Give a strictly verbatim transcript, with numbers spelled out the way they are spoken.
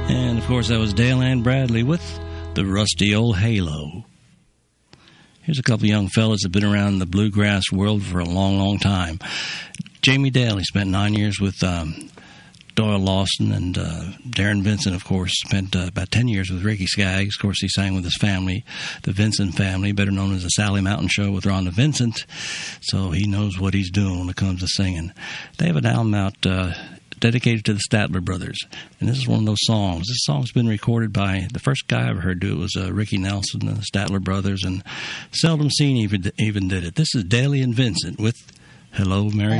And, of course, that was Dale Ann Bradley with the Rusty Old Halo. Here's a couple of young fellas that have been around the bluegrass world for a long, long time. Jamie Daly spent nine years with um, Doyle Lawson, and uh, Darren Vincent, of course, spent uh, about ten years with Ricky Skaggs. Of course, he sang with his family, the Vincent family, better known as the Sally Mountain Show with Rhonda Vincent. So he knows what he's doing when it comes to singing. They have an album out uh, dedicated to the Statler brothers, and this is one of those songs. This song's been recorded by, the first guy I ever heard do it was uh, Ricky Nelson and the Statler brothers, and Seldom Seen even, even did it. This is Daly and Vincent with Hello, Mary